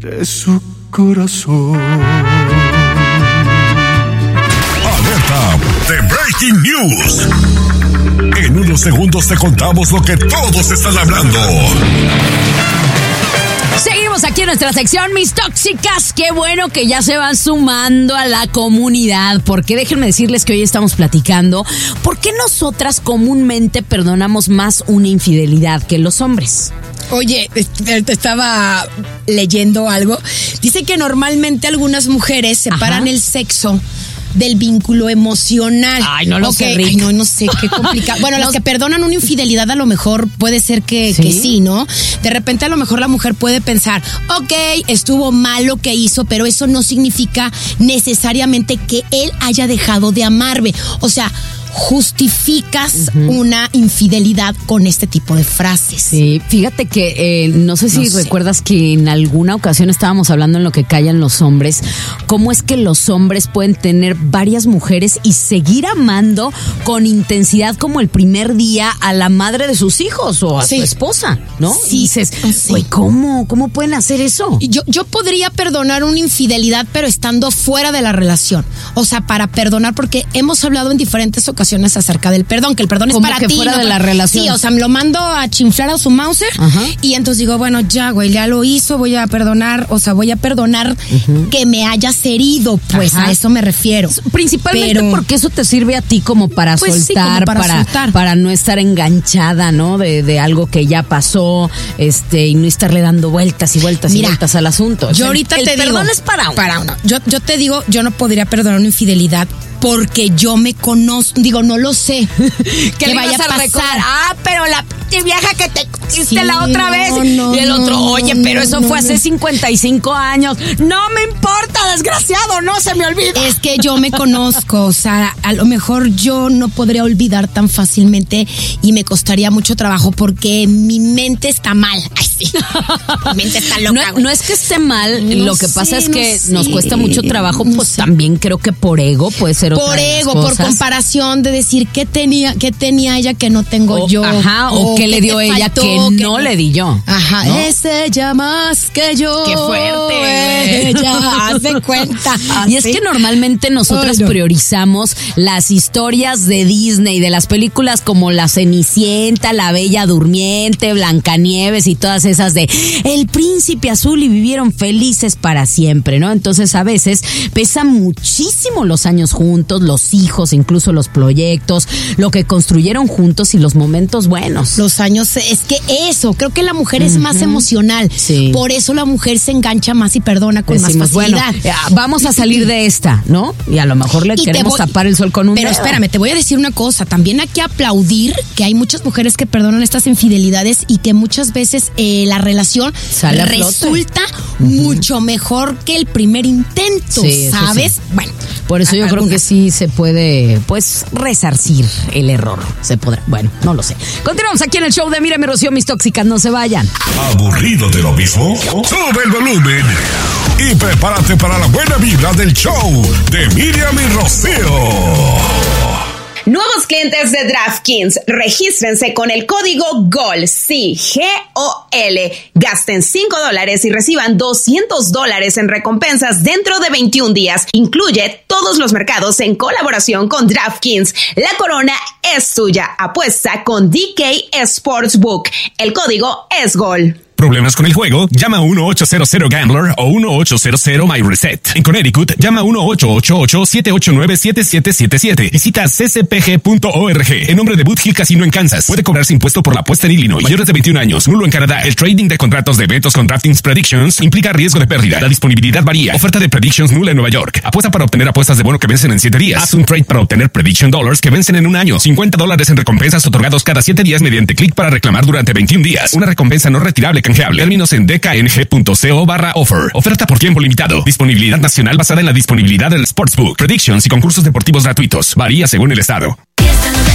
de su corazón. Alerta de Breaking News. En unos segundos te contamos lo que todos están hablando. Seguimos aquí en nuestra sección Mis Tóxicas. Qué bueno que ya se van sumando a la comunidad, porque déjenme decirles que hoy estamos platicando por qué nosotras comúnmente perdonamos más una infidelidad que los hombres. Oye, te estaba leyendo algo. Dice que normalmente algunas mujeres separan el sexo del vínculo emocional. Ay, no lo sé, Rick. Ay, no sé, qué complicado. Bueno, las que perdonan una infidelidad a lo mejor puede ser que sí, ¿no? De repente a lo mejor la mujer puede pensar, ok, estuvo mal lo que hizo, pero eso no significa necesariamente que él haya dejado de amarme. O sea, justificas una infidelidad con este tipo de frases. Sí, fíjate que no sé si recuerdas que en alguna ocasión estábamos hablando en lo que callan los hombres, cómo es que los hombres pueden tener varias mujeres y seguir amando con intensidad como el primer día a la madre de sus hijos o a su esposa, ¿no? Sí. Y dices, güey, ¿cómo pueden hacer eso? Yo podría perdonar una infidelidad, pero estando fuera de la relación. O sea, para perdonar, porque hemos hablado en diferentes ocasiones acerca del perdón, que el perdón es para que ti. Fuera de la relación. Sí, o sea, me lo mando a chinflar a su Mauser. Y entonces digo, bueno, ya, güey, ya lo hizo, voy a perdonar que me hayas herido, pues a eso me refiero. Principalmente porque eso te sirve a ti como para soltar, sí, como para soltar, para no estar enganchada, ¿no? De algo que ya pasó, y no estarle dando vueltas y vueltas y vueltas al asunto. Yo ahorita te digo, el perdón es para uno. Yo te digo, yo no podría perdonar una infidelidad porque yo me conozco, digo, no lo sé. ¿Qué vaya a pasar? Pero la vieja que te hiciste la otra vez. Y el otro, oye, pero eso fue hace 55 años. No me importa, desgraciado, no se me olvida. Es que yo me conozco, o sea, a lo mejor yo no podría olvidar tan fácilmente y me costaría mucho trabajo porque mi mente está mal. Ay, sí. Mi mente está loca. No es que esté mal, lo que pasa es que nos cuesta mucho trabajo, pues también creo que por ego puede ser otra por de las ego, cosas. por comparación de decir qué tenía ella que no tengo yo. Ajá, o qué le dio ella que no le di yo. Ajá, ¿no? Es ella más que yo. Qué fuerte. Ella, haz de cuenta. Y es que normalmente nosotras priorizamos las historias de Disney, de las películas como La Cenicienta, La Bella Durmiente, Blancanieves y todas esas de El Príncipe Azul y vivieron felices para siempre, ¿no? Entonces a veces pesa muchísimo los años juntos, los hijos, incluso los proyectos, lo que construyeron juntos y los momentos buenos. Los años, es que eso, creo que la mujer es más emocional. Sí. Por eso la mujer se engancha más y perdona con más facilidad. Bueno, vamos a salir de esta, ¿no? Y a lo mejor le queremos tapar el sol con un dedo. Pero espérame, te voy a decir una cosa. También hay que aplaudir que hay muchas mujeres que perdonan estas infidelidades y que muchas veces la relación resulta mucho mejor que el primer intento, ¿sabes? Sí. Bueno, por eso yo creo que sí se puede, pues, resarcir el error. Se podrá. Bueno, no lo sé. Continuamos aquí en el show de Mírame, Rocío, Mis Tóxicas, no se vayan. ¿Aburrido de lo mismo? Sube el volumen y prepárate para la buena vibra del show de Miriam y Rocío. Nuevos clientes de DraftKings, regístrense con el código GOL, sí, G-O-L. Gasten $5 y reciban $200 en recompensas dentro de 21 días. Incluye todos los mercados en colaboración con DraftKings. La corona es tuya. Apuesta con DK Sportsbook. El código es GOL. ¿Problemas con el juego? Llama 1-800-GAMBLER o 1-800-MyReset. En Connecticut, llama 1-888-789-7777. Visita ccpg.org. En nombre de Boot Hill Casino en Kansas. Puede cobrarse impuesto por la apuesta en Illinois. Mayores de 21 años. Nulo en Canadá. El trading de contratos de eventos con DraftKings Predictions implica riesgo de pérdida. La disponibilidad varía. Oferta de Predictions nula en Nueva York. Apuesta para obtener apuestas de bono que vencen en 7 días. Haz un trade para obtener Prediction Dollars que vencen en un año. $50 en recompensas otorgados cada 7 días mediante clic para reclamar durante 21 días. Una recompensa no retirable canjeable. Términos en dkng.co/offer. Oferta por tiempo limitado. Disponibilidad nacional basada en la disponibilidad del Sportsbook. Predictions y concursos deportivos gratuitos. Varía según el estado.